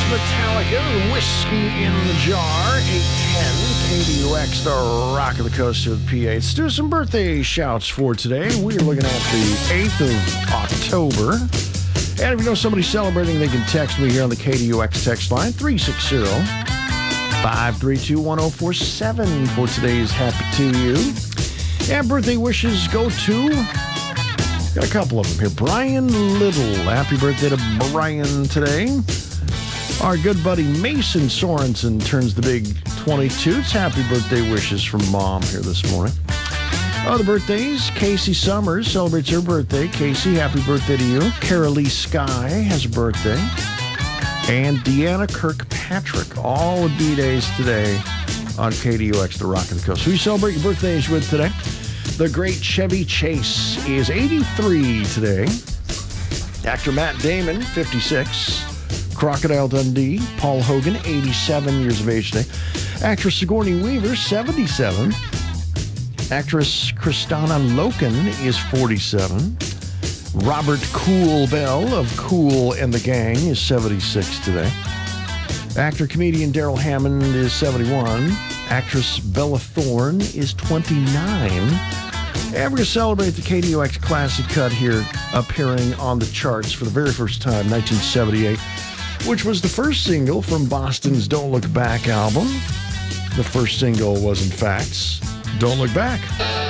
Metallica, Whiskey in the Jar, 810, KDUX, the Rock of the Coast of PA. Let's do some birthday shouts for today. We're looking at the 8th of October. And if you know somebody celebrating, they can text me here on the KDUX text line, 360-532-1047 for today's Happy to You. And birthday wishes go to, got a couple of them here. Brian Little, happy birthday to Brian today. Our good buddy Mason Sorensen turns the big 22. It's happy birthday wishes from Mom here this morning. Other birthdays, Casey Summers celebrates her birthday. Casey, happy birthday to you. Carolee Sky has a birthday. And Deanna Kirkpatrick, all the B-days today on KDUX, the Rock of the Coast. Who you celebrate your birthdays with today? The great Chevy Chase is 83 today. Actor Matt Damon, 56. Crocodile Dundee, Paul Hogan, 87 years of age today. Actress Sigourney Weaver, 77. Actress Kristana Loken is 47. Robert Cool Bell of Cool and the Gang is 76 today. Actor-comedian Daryl Hammond is 71. Actress Bella Thorne is 29. And we're going to celebrate the KDUX Classic Cut here, appearing on the charts for the very first time, 1978. Which was the first single from Boston's Don't Look Back album. The first single was, in fact, Don't Look Back.